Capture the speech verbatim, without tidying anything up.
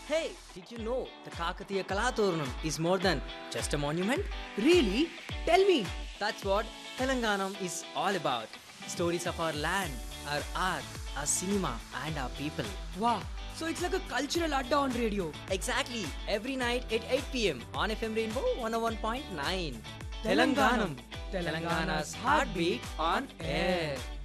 Hey, did you know the Kakatiya Kalaturnam is more than just a monument? Really? Tell me. That's what Telanganam is all about. Stories of our land, our art, our cinema, and our people. Wow. So it's like a cultural adda on radio. Exactly, every night at eight p.m. on F M Rainbow one oh one point nine. Telanganam. Telangana's heartbeat on air.